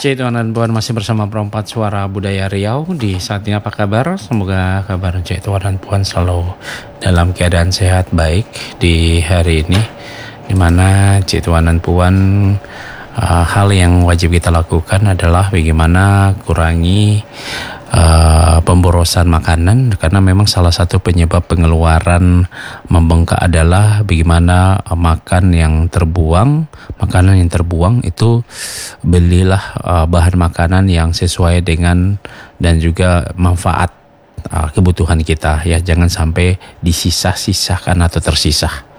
Cik Tuan dan Puan, masih bersama Perempat Suara Budaya Riau. Di saat ini apa kabar? Semoga kabar Cik Tuan dan Puan selalu dalam keadaan sehat baik di hari ini, dimana Cik Tuan dan Puan hal yang wajib kita lakukan adalah bagaimana kurangi pemborosan makanan, karena memang salah satu penyebab pengeluaran membengkak adalah bagaimana makanan yang terbuang itu belilah bahan makanan yang sesuai dengan dan juga manfaat kebutuhan kita, ya, jangan sampai disisa-sisakan atau tersisa.